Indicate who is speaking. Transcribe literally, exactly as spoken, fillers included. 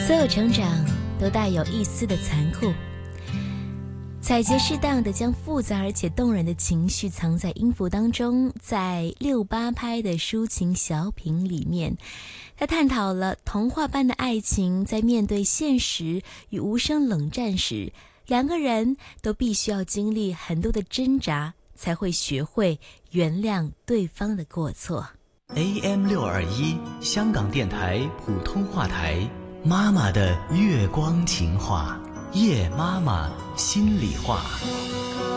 Speaker 1: 所有成长都带有一丝的残酷。采撷适当的将复杂而且动人的情绪藏在音符当中，在六八拍的抒情小品里面，他探讨了童话般的爱情在面对现实与无声冷战时，两个人都必须要经历很多的挣扎，才会学会原谅对方的过错。
Speaker 2: A M 六二一 香港电台普通话台，妈妈的月光情话，夜妈妈心里话。